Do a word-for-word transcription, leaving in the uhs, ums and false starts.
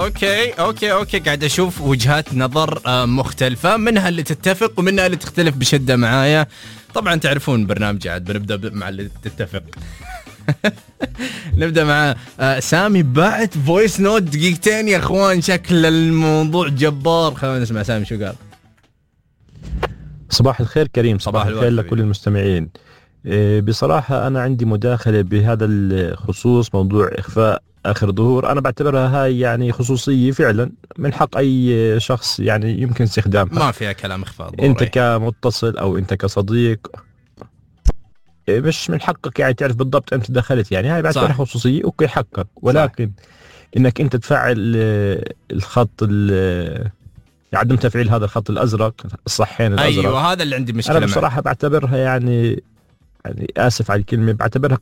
اوكي اوكي اوكي قاعد اشوف وجهات نظر مختلفة، منها اللي تتفق ومنها اللي تختلف بشدة معايا. طبعا تعرفون برنامج عاد بنبدأ مع اللي تتفق. نبدأ مع سامي بعت فويس نوت دقيقتين يا اخوان، شكل الموضوع جبار. خلينا نسمع سامي شو قال. صباح الخير كريم، صباح, صباح الخير لكل المستمعين. بصراحة أنا عندي مداخلة بهذا الخصوص، موضوع إخفاء آخر ظهور. أنا بعتبرها هاي يعني خصوصية فعلا، من حق أي شخص يعني يمكن استخدامها، ما فيها كلام إخفاء ظهور. أنت كمتصل أو أنت كصديق مش من حقك يعني تعرف بالضبط أنت دخلت، يعني هاي بعتبرها خصوصية أوكي حقك، ولكن صح. إنك أنت تفعل الخط عدم تفعيل هذا الخط الأزرق، الصحين الأزرق، أيوة هذا اللي عندي مشكلة. أنا بصراحة معه. بعتبرها يعني يعني آسف على الكلمة، بعتبرها